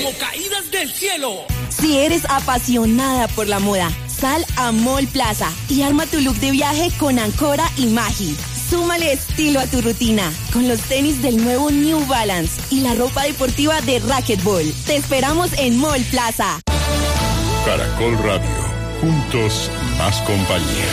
Como caídas del cielo. Si eres apasionada por la moda, sal a Mall Plaza y arma tu look de viaje con Ancora y Magi. Súmale estilo a tu rutina con los tenis del nuevo New Balance y la ropa deportiva de Racquetball. Te esperamos en Mall Plaza. Caracol Radio, juntos más compañía.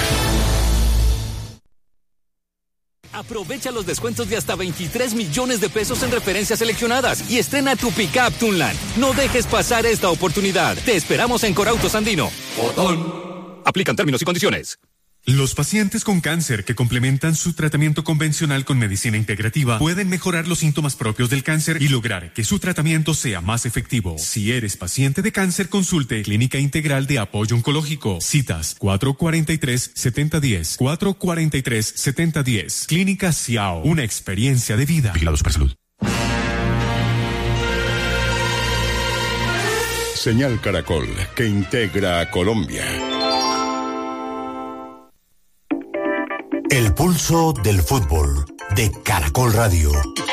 Aprovecha los descuentos de hasta 23 millones de pesos en referencias seleccionadas y estrena tu Pickup Tunland. No dejes pasar esta oportunidad. Te esperamos en Corautos Andino. ¡Botón! Aplican términos y condiciones. Los pacientes con cáncer que complementan su tratamiento convencional con medicina integrativa pueden mejorar los síntomas propios del cáncer y lograr que su tratamiento sea más efectivo. Si eres paciente de cáncer, consulte Clínica Integral de Apoyo Oncológico. Citas 443-7010. 443-7010. Clínica Ciao. Una experiencia de vida. Vigilado Supersalud. Señal Caracol, que integra a Colombia. El pulso del fútbol de Caracol Radio.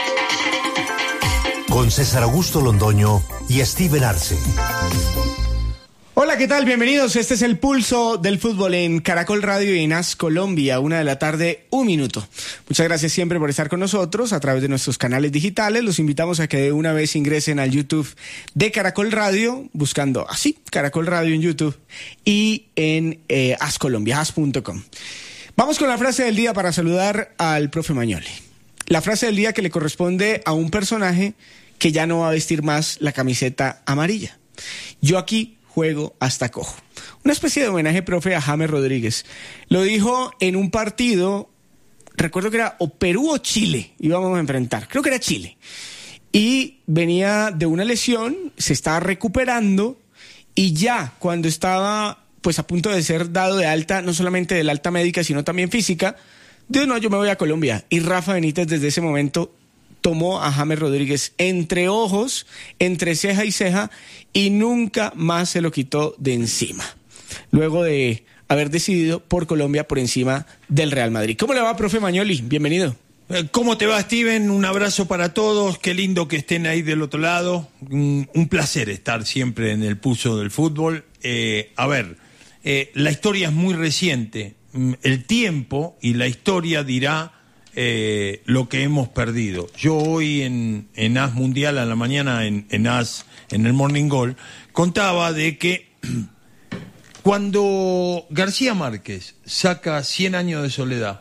Con César Augusto Londoño y Steven Arce. Hola, ¿qué tal? Bienvenidos. Este es el pulso del fútbol en Caracol Radio y en AS Colombia, 1:00 p.m, 1 minuto. Muchas gracias siempre por estar con nosotros a través de nuestros canales digitales. Los invitamos a que de una vez ingresen al YouTube de Caracol Radio, buscando así, Caracol Radio en YouTube y en AS Colombia, as.com. Vamos con la frase del día para saludar al profe Magnoli. La frase del día que le corresponde a un personaje que ya no va a vestir más la camiseta amarilla. Yo aquí juego hasta cojo. Una especie de homenaje, profe, a James Rodríguez. Lo dijo en un partido, recuerdo que era o Perú o Chile, íbamos a enfrentar, creo que era Chile. Y venía de una lesión, se estaba recuperando y ya cuando estaba pues a punto de ser dado de alta, no solamente del alta médica, sino también física, dijo, no, yo me voy a Colombia. Y Rafa Benítez desde ese momento tomó a James Rodríguez entre ojos, entre ceja y ceja, y nunca más se lo quitó de encima. Luego de haber decidido por Colombia por encima del Real Madrid. ¿Cómo le va, profe Magnoli? Bienvenido. ¿Cómo te va, Steven? Un abrazo para todos. Qué lindo que estén ahí del otro lado. Un placer estar siempre en el pulso del fútbol. La historia es muy reciente. El tiempo y la historia dirá lo que hemos perdido. Yo hoy en AS Mundial a la mañana, en AS, en el Morning Goal, contaba de que cuando García Márquez saca 100 años de soledad,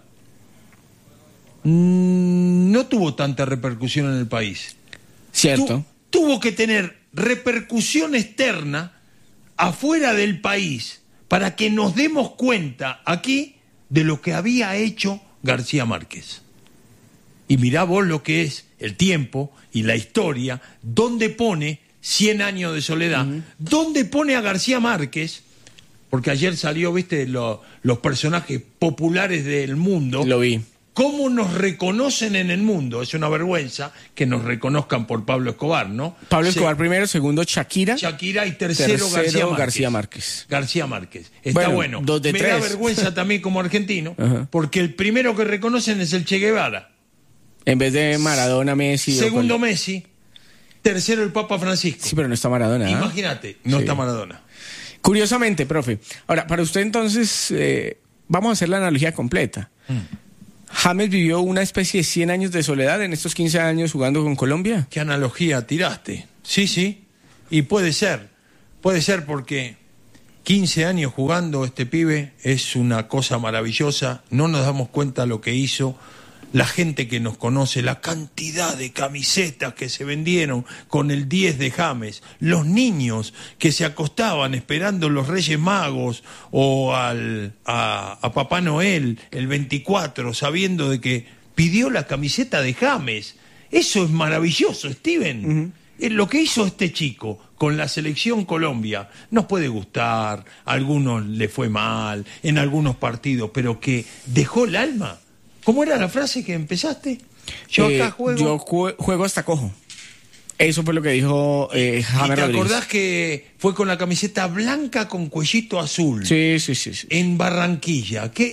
no tuvo tanta repercusión en el país. Cierto. Tuvo que tener repercusión externa afuera del país para que nos demos cuenta aquí de lo que había hecho García Márquez. Y mirá vos lo que es el tiempo y la historia, dónde pone 100 años de soledad, dónde pone a García Márquez, porque ayer salió, viste, los personajes populares del mundo. Lo vi. ¿Cómo nos reconocen en el mundo? Es una vergüenza que nos reconozcan por Pablo Escobar, ¿no? Pablo Escobar primero, segundo Shakira y tercero García Márquez. García Márquez. Está bueno. 2 de 3. Me da vergüenza también como argentino, porque el primero que reconocen es el Che Guevara. En vez de Maradona, Messi. Segundo Messi. Tercero el Papa Francisco. Sí, pero no está Maradona. Imagínate, no está Maradona. Curiosamente, profe. Ahora, para usted entonces, vamos a hacer la analogía completa. ¿James vivió una especie de 100 años de soledad en estos 15 años jugando con Colombia? ¿Qué analogía tiraste? Sí. Y puede ser porque 15 años jugando este pibe es una cosa maravillosa. No nos damos cuenta lo que hizo. La gente que nos conoce, la cantidad de camisetas que se vendieron con el 10 de James, los niños que se acostaban esperando los Reyes Magos o a Papá Noel el 24, sabiendo de que pidió la camiseta de James. Eso es maravilloso, Steven. Lo que hizo este chico con la selección Colombia nos puede gustar, a algunos le fue mal, en algunos partidos, pero que dejó el alma. ¿Cómo era la frase que empezaste? Yo acá juego... Yo juego hasta cojo. Eso fue lo que dijo James Rodríguez. ¿Te acordás que fue con la camiseta blanca con cuellito azul? Sí. En Barranquilla. Que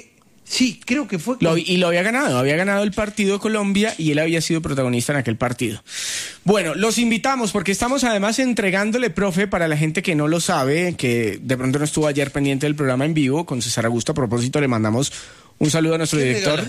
Sí, creo que fue... Y lo había ganado el partido Colombia y él había sido protagonista en aquel partido. Bueno, los invitamos porque estamos además entregándole, profe, para la gente que no lo sabe, que de pronto no estuvo ayer pendiente del programa en vivo, con César Augusto, a propósito le mandamos un saludo a nuestro director,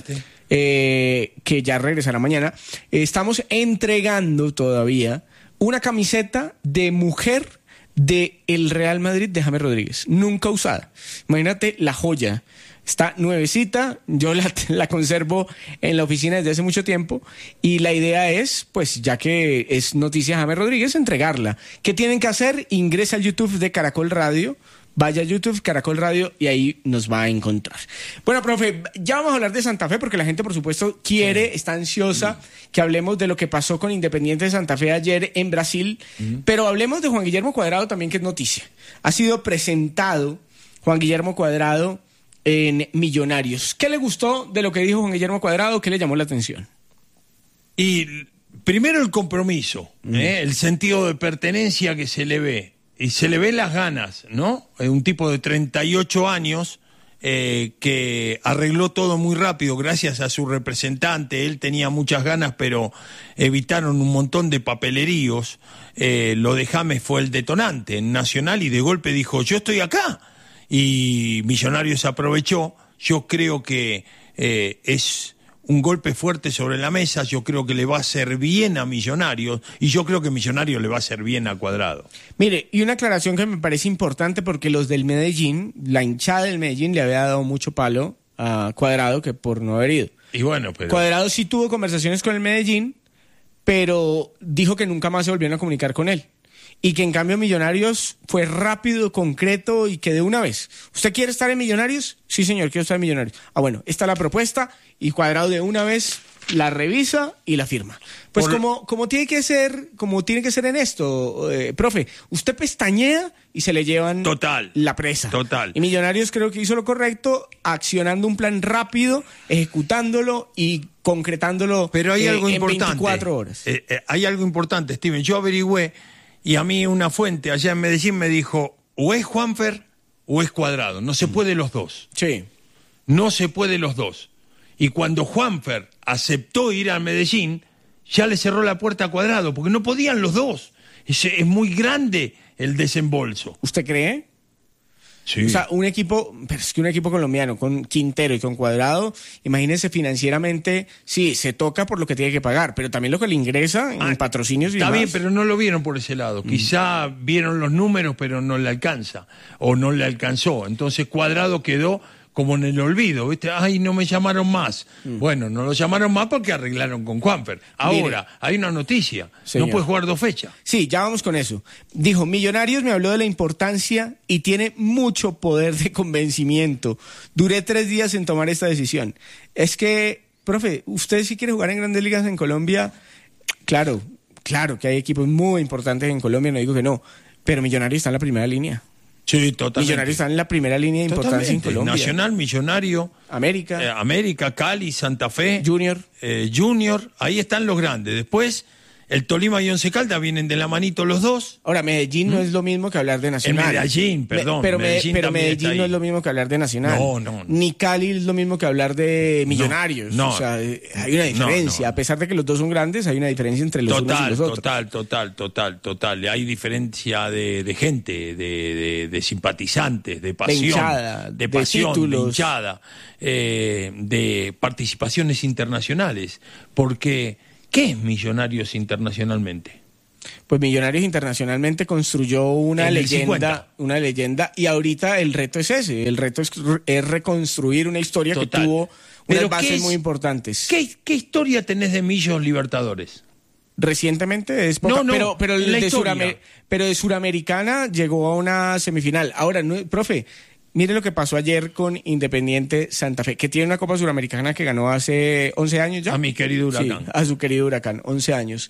que ya regresará mañana. Estamos entregando todavía una camiseta de mujer de el Real Madrid de James Rodríguez, nunca usada. Imagínate la joya. Está nuevecita, yo la conservo en la oficina desde hace mucho tiempo y la idea es, pues ya que es noticia James Rodríguez, entregarla. ¿Qué tienen que hacer? Ingresa al YouTube de Caracol Radio, vaya a YouTube, Caracol Radio y ahí nos va a encontrar. Bueno, profe, ya vamos a hablar de Santa Fe porque la gente, por supuesto, está ansiosa que hablemos de lo que pasó con Independiente de Santa Fe ayer en Brasil, pero hablemos de Juan Guillermo Cuadrado también, que es noticia. Ha sido presentado Juan Guillermo Cuadrado en Millonarios. ¿Qué le gustó de lo que dijo Juan Guillermo Cuadrado? ¿Qué le llamó la atención? Y primero el compromiso, el sentido de pertenencia que se le ve. Y se le ve las ganas, ¿no? Un tipo de 38 años que arregló todo muy rápido gracias a su representante. Él tenía muchas ganas, pero evitaron un montón de papeleríos. Lo de James fue el detonante en Nacional y de golpe dijo, yo estoy acá. Y Millonarios aprovechó. Yo creo que es un golpe fuerte sobre la mesa. Yo creo que le va a hacer bien a Millonarios y yo creo que Millonarios le va a hacer bien a Cuadrado. Mire, y una aclaración que me parece importante porque los del Medellín, la hinchada del Medellín le había dado mucho palo a Cuadrado que por no haber ido. Y bueno, pero... Cuadrado sí tuvo conversaciones con el Medellín, pero dijo que nunca más se volvieron a comunicar con él. Y que en cambio Millonarios fue rápido, concreto y que de una vez. ¿Usted quiere estar en Millonarios? Sí, señor, quiero estar en Millonarios. Ah, bueno, esta es la propuesta y Cuadrado de una vez la revisa y la firma. Pues como tiene que ser en esto, profe, usted pestañea y se le llevan la presa. Total. Y Millonarios creo que hizo lo correcto, accionando un plan rápido, ejecutándolo y concretándolo. Pero hay algo importante. 24 horas. Hay algo importante, Steven. Yo averigüé y a mí una fuente allá en Medellín me dijo, o es Juanfer o es Cuadrado. No se puede los dos. Sí. No se puede los dos. Y cuando Juanfer aceptó ir a Medellín, ya le cerró la puerta a Cuadrado, porque no podían los dos. Es muy grande el desembolso. ¿Usted cree? Sí. O sea, un equipo colombiano con Quintero y con Cuadrado, imagínense financieramente, sí, se toca por lo que tiene que pagar, pero también lo que le ingresa en patrocinios y está demás. Bien, pero no lo vieron por ese lado. Quizá vieron los números, pero no le alcanza, o no le alcanzó. Entonces Cuadrado quedó como en el olvido, ¿viste? Ay, no me llamaron más. Bueno, no lo llamaron más porque arreglaron con Juanfer. Ahora, hay una noticia. Señor. No puede jugar 2 fechas. Sí, ya vamos con eso. Dijo, Millonarios me habló de la importancia y tiene mucho poder de convencimiento. Duré 3 días en tomar esta decisión. Es que, profe, usted si quiere jugar en Grandes Ligas en Colombia, claro que hay equipos muy importantes en Colombia, no digo que no, pero Millonarios está en la primera línea. Sí, totalmente. Millonarios están en la primera línea de importancia en Colombia. Nacional, Millonario, América, Cali, Santa Fe, Junior, ahí están los grandes. Después, el Tolima y Once Caldas vienen de la manito los dos. Ahora, Medellín no es lo mismo que hablar de Nacional. Medellín, perdón. Pero Medellín no es lo mismo que hablar de Nacional. No. Ni Cali es lo mismo que hablar de Millonarios. No. O sea, hay una diferencia. A pesar de que los dos son grandes, hay una diferencia entre los unos y los otros. Total. Hay diferencia de gente, de simpatizantes, de pasión, de títulos, de hinchada, de participaciones internacionales. Porque... ¿qué es Millonarios internacionalmente? Pues Millonarios internacionalmente construyó una leyenda y ahorita el reto es ese, el reto es reconstruir una historia que tuvo unas bases muy importantes. ¿Qué historia tenés de Millos Libertadores? Recientemente es poca, pero de Suramericana llegó a una semifinal. Ahora, profe, mire lo que pasó ayer con Independiente Santa Fe, que tiene una Copa Suramericana que ganó hace 11 años ya. A mi querido Huracán. Sí, a su querido Huracán, 11 años.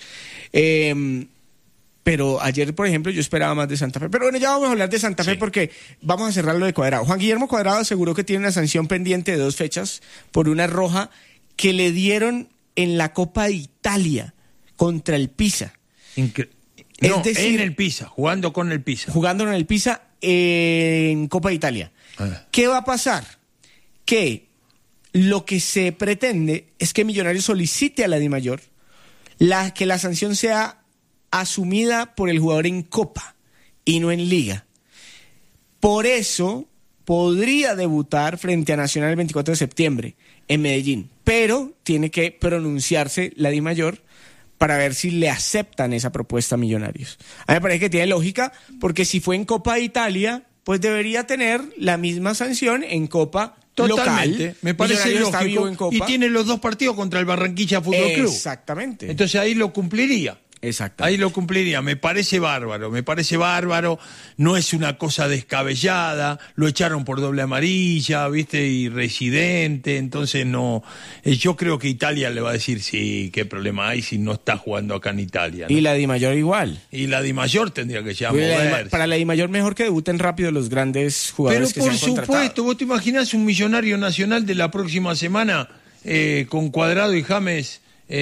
Pero ayer, por ejemplo, yo esperaba más de Santa Fe. Pero bueno, ya vamos a hablar de Santa Fe porque vamos a cerrar lo de Cuadrado. Juan Guillermo Cuadrado aseguró que tiene una sanción pendiente de 2 fechas por una roja que le dieron en la Copa de Italia contra el Pisa. En el Pisa, jugando con el Pisa. Jugando en el Pisa en Copa de Italia. ¿Qué va a pasar? Que lo que se pretende es que Millonarios solicite a la DIMAYOR que la sanción sea asumida por el jugador en Copa y no en Liga. Por eso podría debutar frente a Nacional el 24 de septiembre en Medellín, pero tiene que pronunciarse la DIMAYOR para ver si le aceptan esa propuesta a Millonarios. A mí me parece que tiene lógica, porque si fue en Copa de Italia, pues debería tener la misma sanción en Copa totalmente, local. me parece Millonarios está lógico. vivo en Copa. Y tiene los 2 partidos contra el Barranquilla Fútbol Club. Exactamente. Entonces ahí lo cumpliría. Exactamente. Ahí lo cumpliría. Me parece bárbaro. No es una cosa descabellada. Lo echaron por doble amarilla, ¿viste? Y residente. Entonces no. Yo creo que Italia le va a decir, sí, qué problema hay si no está jugando acá en Italia, ¿no? Y la DIMAYOR igual. Y la DIMAYOR tendría que ya Pues moverse. para la DIMAYOR mejor que debuten rápido los grandes Pero jugadores que se por han contratado. supuesto, ¿vos te imaginás un Millonario Nacional de la próxima semana con Cuadrado y James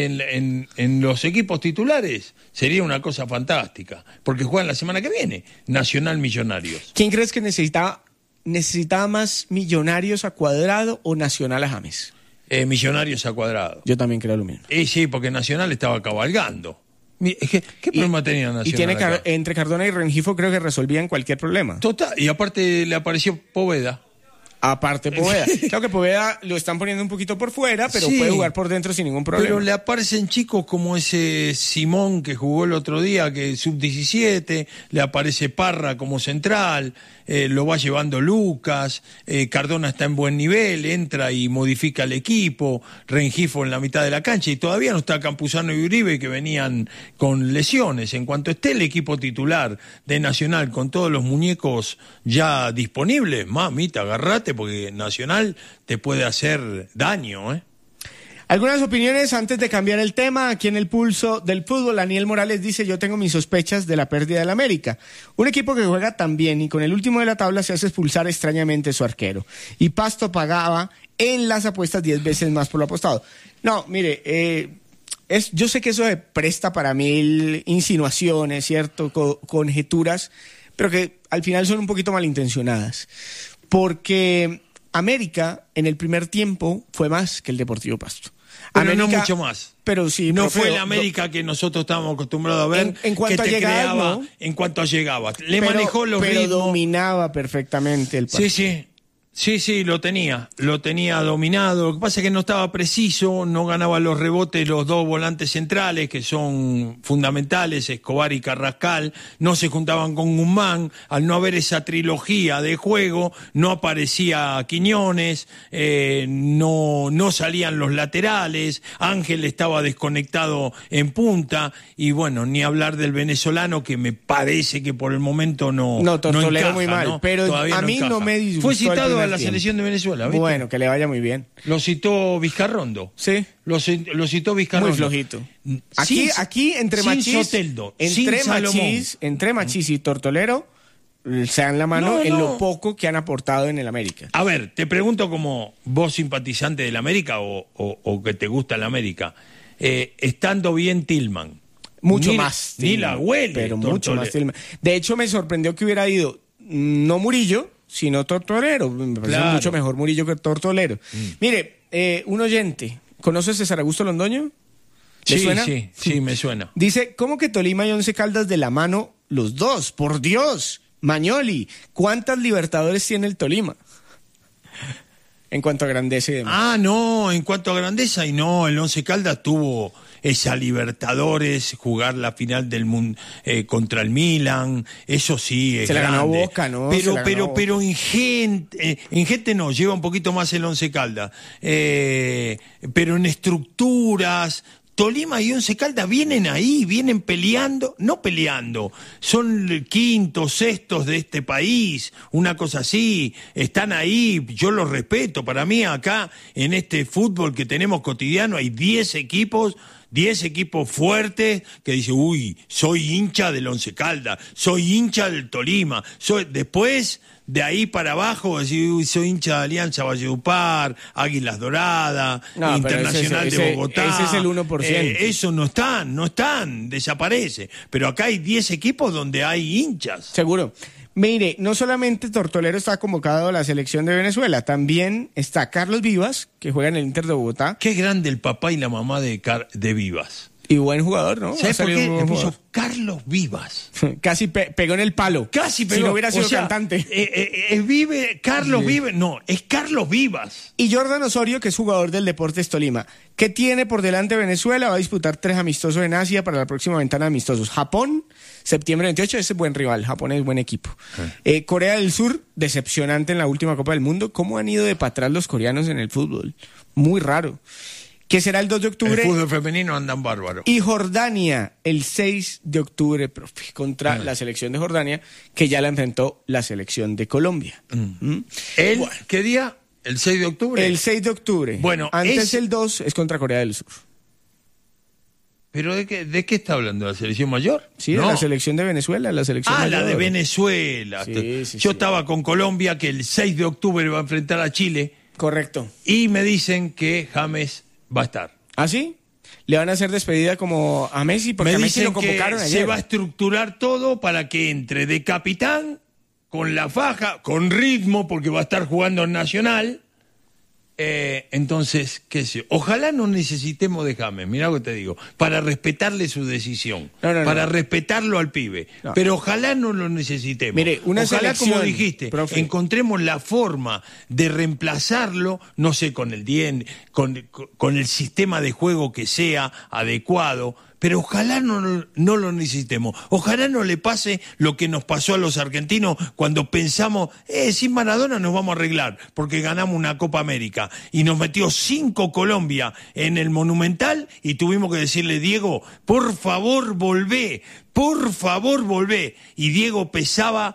en los equipos titulares? Sería una cosa fantástica, porque juegan la semana que viene, Nacional Millonarios. ¿Quién crees que necesitaba más Millonarios a Cuadrado o Nacional a James? Millonarios a Cuadrado. Yo también creo lo mismo. Sí, porque Nacional estaba cabalgando. ¿Qué problema tenía Nacional? Y tiene acá? entre Cardona y Rengifo creo que resolvían cualquier problema. Total, y aparte le apareció Poveda. Aparte Poveda. Claro que Poveda lo están poniendo un poquito por fuera, pero Sí, puede jugar por dentro sin ningún problema. Pero le aparecen chicos como ese Simón que jugó el otro día, que es sub-17, le aparece Parra como central, lo va llevando Lucas, Cardona está en buen nivel, entra y modifica el equipo, Rengifo en la mitad de la cancha, y todavía no está Campuzano y Uribe, que venían con lesiones. En cuanto esté el equipo titular de Nacional con todos los muñecos ya disponibles, mamita, agarrate, porque Nacional te puede hacer daño, ¿eh? Algunas opiniones antes de cambiar el tema. Aquí en el Pulso del Fútbol, Daniel Morales dice: yo tengo mis sospechas de la pérdida del América. Un equipo que juega tan bien y con el último de la tabla se hace expulsar extrañamente su arquero. Y Pasto pagaba en las apuestas 10 veces más por lo apostado. No, mire, yo sé que eso se presta para 1000 insinuaciones, ¿cierto? Conjeturas, pero que al final son un poquito malintencionadas. Porque América en el primer tiempo fue más que el Deportivo Pasto. Pero América, no mucho más. Pero sí, no profe, fue el América que nosotros estábamos acostumbrados a ver, en cuanto que te a llegadas, creaba, ¿no? en cuanto a llegaba. Le manejó los pero ritmos. dominaba perfectamente el partido. Sí, lo tenía dominado. Lo que pasa es que no estaba preciso, no ganaba los rebotes los 2 volantes centrales, que son fundamentales, Escobar y Carrascal, no se juntaban con Guzmán. Al no haber esa trilogía de juego, no aparecía Quiñones, no salían los laterales, Ángel estaba desconectado en punta, y bueno, ni hablar del venezolano, que me parece que por el momento no Tortolero encaja, muy mal, ¿no? pero Todavía a mí encaja. no me disgustó. Fue citado a la tiempo. selección de Venezuela, ¿viste? Bueno, que le vaya muy bien. Lo citó Vizcarrondo. Sí. Lo citó Vizcarrondo. Muy flojito. Aquí entre sin Machís, Soteldo, sin Salomón. entre Machís y Tortolero se dan la mano en lo poco que han aportado en el América. A ver, te pregunto, como vos simpatizante del América o que te gusta el América, estando bien Tillman. Mucho más. Ni la huele. Pero Tortolero. mucho más Tillman. De hecho, me sorprendió que hubiera ido no Murillo, sino Tortolero. Me parece mucho mejor Murillo que Tortolero. Mire, un oyente, ¿conoce a César Augusto Londoño? ¿Le suena? Sí, me suena. Dice: ¿cómo que Tolima y Once Caldas de la mano los dos? Por Dios, Mañoli, ¿cuántas Libertadores tiene el Tolima? En cuanto a grandeza y demás. No, en cuanto a grandeza, y no, el Once Caldas tuvo esa Libertadores, jugar la final del mundo contra el Milan, eso sí es se la grande. ganó Boca, ¿no? Pero en gente no, lleva un poquito más el Once Caldas, pero en estructuras. Tolima y Once Caldas vienen ahí, vienen peleando, no peleando, son quintos, sextos de este país, una cosa así, están ahí, yo los respeto. Para mí acá, en este fútbol que tenemos cotidiano, hay 10 equipos fuertes que dicen: uy, soy hincha del Once Caldas, soy hincha del Tolima, después de ahí para abajo, soy hincha de Alianza Valledupar, Águilas Doradas, Internacional de Bogotá. Ese es el 1%. Eso no están, desaparece. Pero acá hay 10 equipos donde hay hinchas. Seguro. Mire, no solamente Tortolero está convocado a la selección de Venezuela, también está Carlos Vivas, que juega en el Inter de Bogotá. Qué grande el papá y la mamá de Vivas. Y buen jugador, ¿no? ¿Sabes por qué? Le puso Carlos Vivas. Casi pegó en el palo. Casi pegó. Si no hubiera sido cantante. Carlos Sí. Vive. No, es Carlos Vivas. Y Jordan Osorio, que es jugador del Deportes Tolima. ¿Qué tiene por delante Venezuela? Va a disputar 3 amistosos en Asia para la próxima ventana de amistosos. Japón, septiembre 28, ese es buen rival. Japón es buen equipo. Corea del Sur, decepcionante en la última Copa del Mundo. ¿Cómo han ido de para atrás los coreanos en el fútbol? Muy raro. Que será el 2 de octubre. El fútbol femenino andan bárbaro. Y Jordania, el 6 de octubre, profe, contra la selección de Jordania, que ya la enfrentó la selección de Colombia. ¿Qué día? ¿El 6 de octubre? El 6 de octubre. Bueno, antes el 2 es contra Corea del Sur. ¿Pero de qué está hablando? ¿De la selección mayor? Sí, no. de la selección de Venezuela, la selección mayor. La de Venezuela. Yo estaba con Colombia, que el 6 de octubre va a enfrentar a Chile. Correcto. Y me dicen que James va a estar. ¿Ah, sí? ¿Le van a hacer despedida como a Messi? Porque me a Messi dicen lo convocaron que ayer. se va a estructurar todo para que entre de capitán, con la faja, con ritmo, porque va a estar jugando en Nacional. Entonces, qué sé yo. Ojalá no necesitemos de James, mirá lo que te digo, para respetarle su decisión, para respetarlo al pibe. No. Pero ojalá no lo necesitemos. Mire, ojalá, como dijiste, profe, encontremos la forma de reemplazarlo, no sé, con el con el sistema de juego que sea adecuado. Pero ojalá no lo necesitemos. Ojalá no le pase lo que nos pasó a los argentinos cuando pensamos, sin Maradona nos vamos a arreglar, porque ganamos una Copa América. Y nos metió 5 Colombia en el Monumental y tuvimos que decirle, Diego, por favor volvé. Y Diego pesaba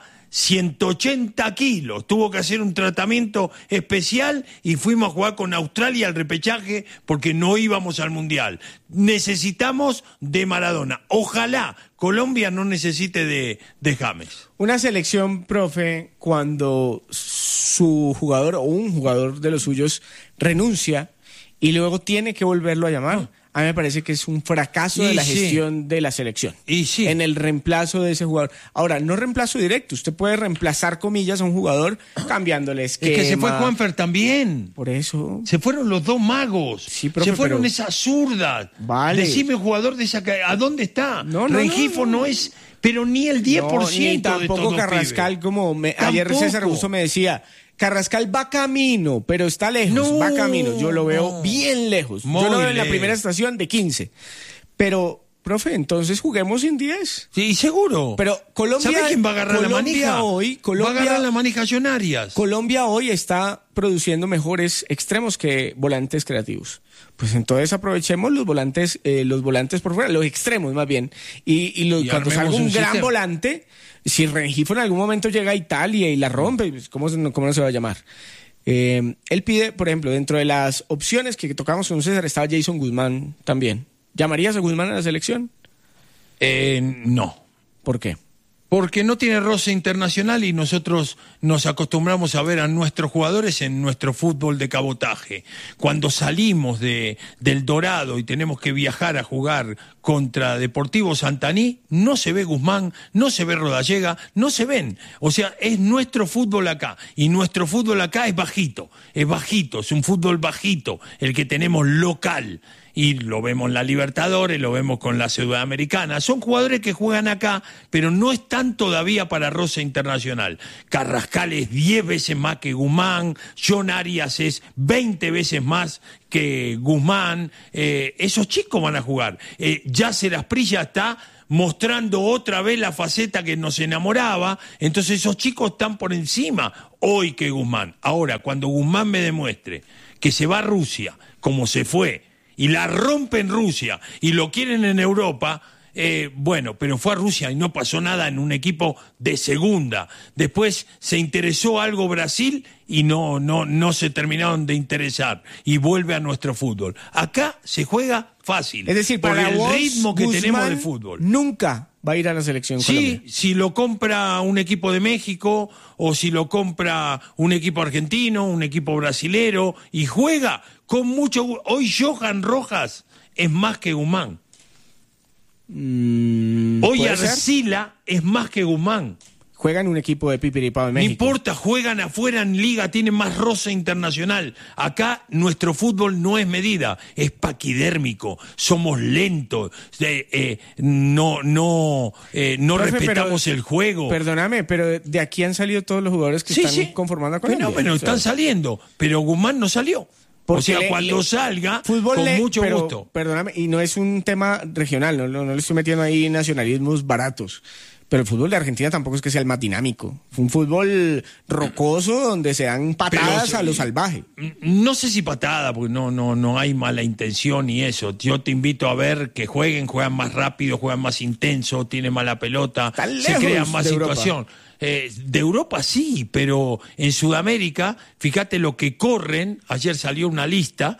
180 kilos, tuvo que hacer un tratamiento especial y fuimos a jugar con Australia al repechaje porque no íbamos al Mundial. Necesitamos de Maradona. Ojalá Colombia no necesite de James. Una selección, profe, cuando su jugador o un jugador de los suyos renuncia y luego tiene que volverlo a llamar. A mí me parece que es un fracaso de la gestión de la selección. En el reemplazo de ese jugador. Ahora, no reemplazo directo. Usted puede reemplazar, comillas, a un jugador cambiándole esquema. Es que se fue Juanfer también. Por eso. Se fueron los 2 magos. Sí, profe, se fueron esas zurdas. Vale. Decime, jugador de esa... ¿A dónde está? Rengifo no es... Pero ni el 10% ni tampoco de todos Carrascal, como ayer César Augusto me decía... Carrascal va camino, pero está lejos, va camino. Yo lo veo bien lejos. Yo lo veo en la primera estación de 15. Pero, profe, entonces juguemos sin 10. Sí, seguro. Pero Colombia... ¿Sabe quién va a agarrar la manija? Colombia va a agarrar la manija Millonarias. Colombia hoy está produciendo mejores extremos que volantes creativos. Pues entonces aprovechemos los volantes por fuera, los extremos más bien. Y cuando salga un gran volante... Si Rengifo en algún momento llega a Italia y la rompe, ¿cómo no se va a llamar? Él pide, por ejemplo, dentro de las opciones que tocamos con César estaba Jason Guzmán también. ¿Llamarías a Guzmán a la selección? No. ¿Por qué? Porque no tiene roce internacional y nosotros nos acostumbramos a ver a nuestros jugadores en nuestro fútbol de cabotaje. Cuando salimos del Dorado y tenemos que viajar a jugar contra Deportivo Santaní, no se ve Guzmán, no se ve Rodallega, no se ven. O sea, es nuestro fútbol acá. Y nuestro fútbol acá es bajito, es un fútbol bajito, el que tenemos local. Y lo vemos en la Libertadores, lo vemos con la Sudamericana. Son jugadores que juegan acá, pero no están todavía para roce internacional. Carrascal es 10 veces más que Guzmán, John Arias es 20 veces más que Guzmán. Esos chicos van a jugar. Yasser Asprilla está mostrando otra vez la faceta que nos enamoraba, entonces esos chicos están por encima hoy que Guzmán. Ahora, cuando Guzmán me demuestre que se va a Rusia, como se fue, y la rompe en Rusia y lo quieren en Europa, pero fue a Rusia y no pasó nada en un equipo de segunda. Después se interesó algo Brasil y no se terminaron de interesar y vuelve a nuestro fútbol. Acá se juega fácil. Es decir, por para el vos, ritmo que Guzmán tenemos de fútbol. Nunca va a ir a la selección Colombia. Sí, si lo compra un equipo de México o si lo compra un equipo argentino, un equipo brasilero y juega con mucho... Hoy Johan Rojas es más que Guzmán. Hoy Arcila es más que Guzmán. juegan un equipo de Pipiripao de No México. importa, juegan afuera en liga, tienen más roce internacional. Acá nuestro fútbol no es medida, es paquidérmico, somos lentos, no Profe, respetamos pero, el juego. Perdóname, pero de aquí han salido todos los jugadores que están conformando a Colombia. Bueno, están saliendo, pero Guzmán no salió. O sea, cuando salga, fútbol con mucho pero, gusto. Perdóname, y no es un tema regional, no le estoy metiendo ahí nacionalismos baratos. Pero el fútbol de Argentina tampoco es que sea el más dinámico. Fue un fútbol rocoso donde se dan patadas a lo salvaje. No sé si patada, porque no hay mala intención ni eso. Yo te invito a ver que juegan más rápido, juegan más intenso, tienen mala pelota, se crea más situación. De Europa sí, pero en Sudamérica, fíjate lo que corren. Ayer salió una lista.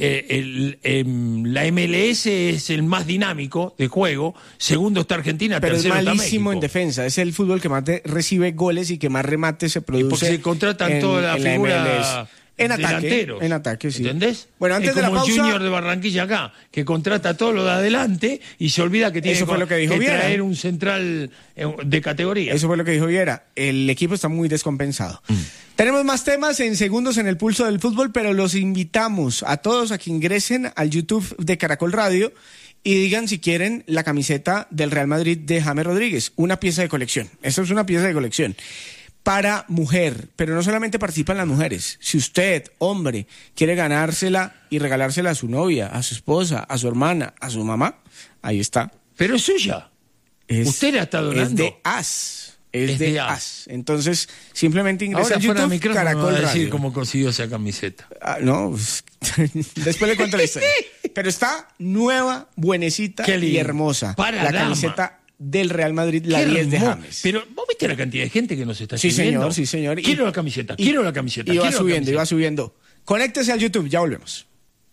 La MLS es el más dinámico de juego, segundo está Argentina, pero tercero es está malísimo México. en defensa, es el fútbol que más recibe goles y que más remates se produce. Porque se contratan toda la figura en ataque, delanteros. En ataque, sí. ¿Entendés? Bueno, antes es de la como pausa, el Junior de Barranquilla acá, que contrata todo lo de adelante y se olvida que tiene eso fue lo que dijo Viera. traer un central de categoría. Eso fue lo que dijo Viera. El equipo está muy descompensado. Tenemos más temas en segundos en el pulso del fútbol, pero los invitamos a todos a que ingresen al YouTube de Caracol Radio y digan si quieren la camiseta del Real Madrid de James Rodríguez, una pieza de colección. Esto es una pieza de colección para mujer, pero no solamente participan las mujeres. Si usted, hombre, quiere ganársela y regalársela a su novia, a su esposa, a su hermana, a su mamá, ahí está. Pero es suya. Usted la está donando. Es de AS. Es de AS. Entonces, simplemente ingresa a YouTube, Caracol Radio. decir cómo consiguió esa camiseta. No, pues, después le cuento la historia. Pero está nueva, buenecita y hermosa. La camiseta del Real Madrid, la 10 de James. Pero vos viste la cantidad de gente que nos está sí, siguiendo. Sí, señor. Quiero la camiseta. Y va subiendo. Conéctese al YouTube, ya volvemos.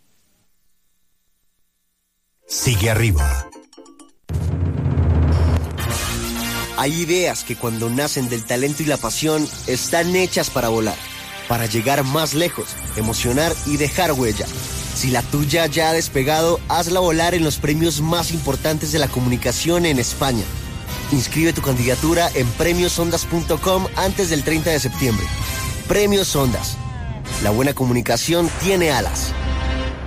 Sigue arriba. Hay ideas que cuando nacen del talento y la pasión están hechas para volar, para llegar más lejos, emocionar y dejar huella. Si la tuya ya ha despegado, hazla volar en los premios más importantes de la comunicación en España. Inscribe tu candidatura en premiosondas.com antes del 30 de septiembre. Premios Ondas. La buena comunicación tiene alas.